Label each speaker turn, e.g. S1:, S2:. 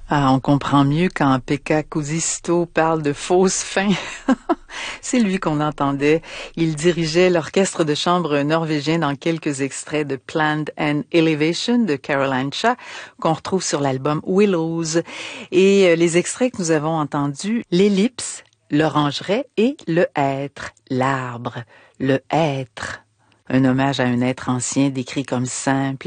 S1: Ah, on comprend mieux quand Pekka Kuusisto parle de fausses fins. C'est lui qu'on entendait. Il dirigeait l'orchestre de chambre norvégien dans quelques extraits de Planned and Elevation de Caroline Cha, qu'on retrouve sur l'album Willows. Et les extraits que nous avons entendus, l'ellipse, l'orangeraie et le hêtre, l'arbre, le hêtre. Un hommage à un être ancien décrit comme simple